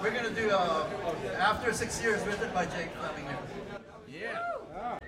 We're gonna do After 6 Years, written by Jake Fleming. Yeah.